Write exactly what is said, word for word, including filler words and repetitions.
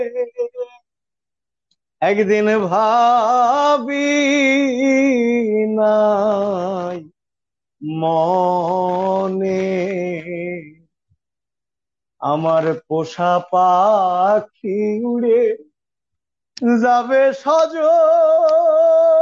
একদিন ভাবি নাই মনে আমার পোষা পাখি উড়ে যাবে সজল